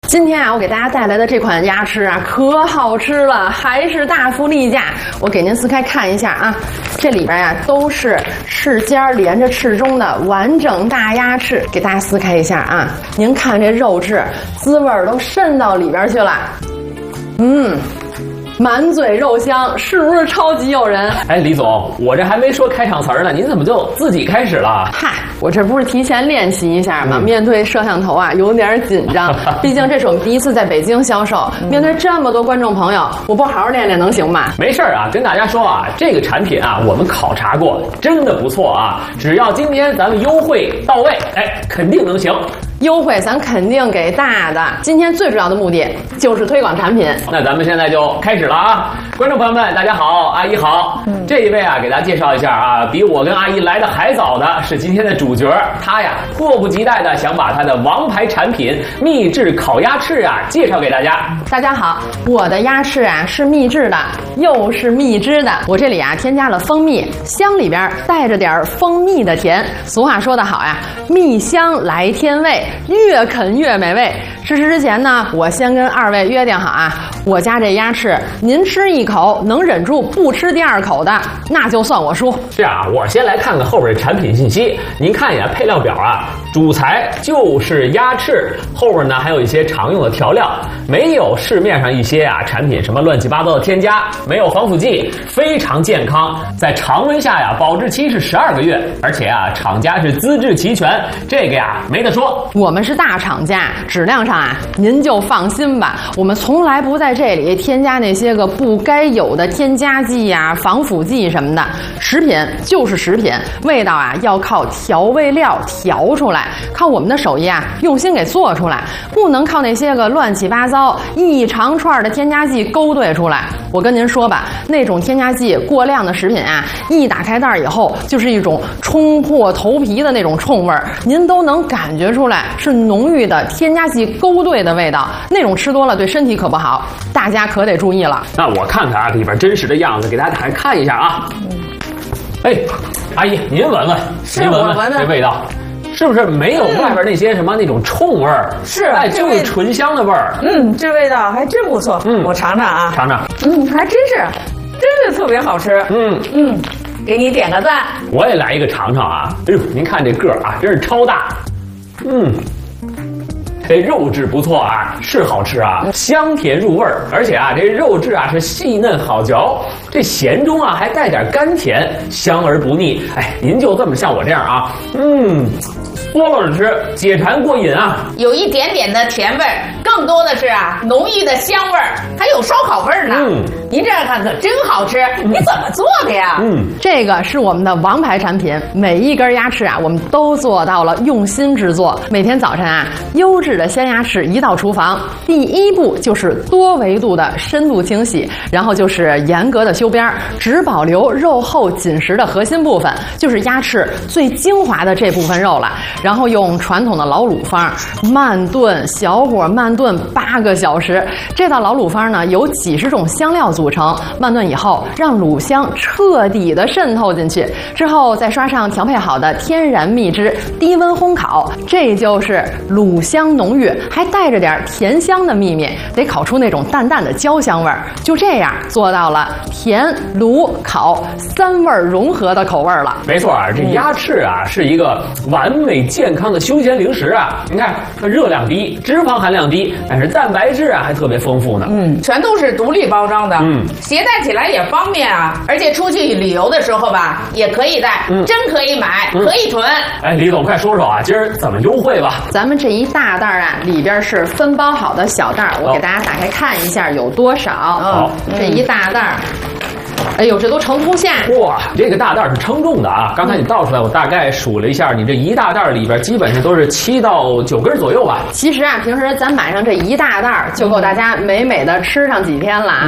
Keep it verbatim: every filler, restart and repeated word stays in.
今天啊，我给大家带来的这款鸭翅啊，可好吃了，还是大幅例价。我给您撕开看一下啊，这里边呀、啊、都是翅尖连着翅中的完整大鸭翅，给大家撕开一下啊。您看这肉质，滋味都渗到里边去了，嗯。满嘴肉香，是不是超级诱人？ 哎，李总，我这还没说开场词儿呢，您怎么就自己开始了？ 嗨，我这不是提前练习一下吗？嗯、面对摄像头啊，有点紧张。毕竟这是我们第一次在北京销售，嗯、面对这么多观众朋友，我不好好练练能行吗？ 没事啊，跟大家说啊，这个产品啊，我们考察过，真的不错啊。只要今天咱们优惠到位，哎，肯定能行。 优惠咱肯定给大的。今天最主要的目的就是推广产品。 那咱们现在就开始了啊！观众朋友们，大家好，阿姨好。嗯、这一位啊，给大家介绍一下啊，比我跟阿姨来的还早的是今天的主角，他呀迫不及待的想把他的王牌产品秘制烤鸭翅啊介绍给大家。 大家好，我的鸭翅啊是秘制的，又是蜜汁的。我这里啊添加了蜂蜜，香里边带着点蜂蜜的甜。俗话说得好呀，蜜香来添味。越啃越美味。吃食之前呢，我先跟二位约定好啊，我家这鸭翅，您吃一口能忍住不吃第二口的，那就算我输。 这样啊，我先来看看后边的产品信息。您看一眼配料表啊，主材就是鸭翅，后边呢还有一些常用的调料，没有市面上一些啊产品什么乱七八糟的添加，没有防腐剂，非常健康，在常温下呀保质期是十二个月，而且啊厂家是资质齐全，这个呀没得说。 我们是大厂家，质量上啊，您就放心吧。我们从来不在这里添加那些个不该有的添加剂呀、防腐剂什么的。食品就是食品，味道啊要靠调味料调出来，靠我们的手艺啊用心给做出来，不能靠那些个乱七八糟一长串的添加剂勾兑出来。我跟您说吧，那种添加剂过量的食品啊，一打开袋以后就是一种冲破头皮的那种冲味儿，您都能感觉出来是浓郁的添加剂勾兑的味道，那种吃多了对身体可不好，大家可得注意了。 那我看看啊，里边真实的样子，给大家打开看一下啊。哎，阿姨，您闻闻，您闻闻这味道。是不是没有外边那些什么那种冲味儿？ 是， 哎，就是醇香的味儿。 嗯，这味道还真不错。嗯，我尝尝啊， 尝尝。 嗯，还真是，真是特别好吃。嗯嗯，给你点个赞。 我也来一个尝尝啊！哎呦，您看这个儿啊，真是超大。嗯。这肉质不错啊，是好吃啊，香甜入味儿，而且啊，这肉质啊是细嫩好嚼，这咸中啊还带点甘甜，香而不腻。哎，您就这么像我这样啊，嗯，嗦了着吃，解馋过瘾啊。 有一点点的甜味儿，更多的是啊浓郁的香味儿，还有烧烤味儿呢。嗯，您这样看可真好吃，你怎么做的呀？ 嗯，这个是我们的王牌产品，每一根鸭翅啊，我们都做到了用心制作。每天早晨啊，优质的鲜鸭翅一到厨房，第一步就是多维度的深度清洗，然后就是严格的修边，只保留肉厚紧实的核心部分，就是鸭翅最精华的这部分肉了。然后用传统的老卤方慢炖，小火慢炖八个小时。这道老卤方呢，由几十种香料组成，慢炖以后让卤香彻底的渗透进去，之后再刷上调配好的天然蜜汁，低温烘烤，这就是卤香浓郁还带着点甜香的秘密，得烤出那种淡淡的焦香味儿。就这样做到了甜卤烤三味融合的口味了。 没错啊，这鸭翅啊、嗯、是一个完美健康的休闲零食啊！你看，它热量低，脂肪含量低，但是蛋白质啊还特别丰富呢。 嗯，全都是独立包装的，嗯，携带起来也方便啊。而且出去旅游的时候吧，也可以带，嗯、真可以买，嗯、可以囤。 哎，李总，快说说啊，今儿怎么优惠吧？ 咱们这一大袋啊，里边是分包好的小袋，我给大家打开看一下有多少。 好、 嗯，这一大袋。哎呦，这都盛不下！ 哇，这个大袋是称重的啊！刚才你倒出来，我大概数了一下，你这一大袋里边基本上都是七到九根左右吧。 其实啊，平时咱买上这一大袋就够大家美美的吃上几天了啊。